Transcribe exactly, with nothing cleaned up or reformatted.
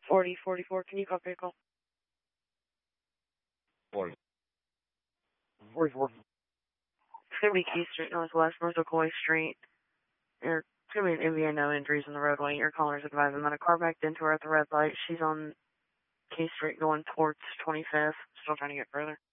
forty forty-four, can you call vehicle? forty. forty-four. It's going to be Key Street Northwest, North Ocoee Street. There's going to be an M V A, no injuries on the roadway. Your caller's advising that a car backed into her at the red light. She's on Key Street going towards twenty-fifth. Still trying to get further.